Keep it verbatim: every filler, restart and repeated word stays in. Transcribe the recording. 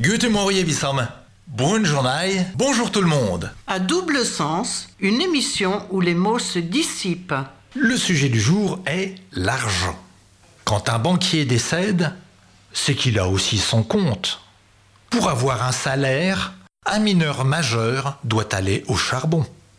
Guten Morgen, Wissam. Bonne journée, bonjour tout le monde. À double sens, une émission où les mots se dissipent. Le sujet du jour est l'argent. Quand un banquier décède, c'est qu'il a aussi son compte. Pour avoir un salaire, un mineur majeur doit aller au charbon.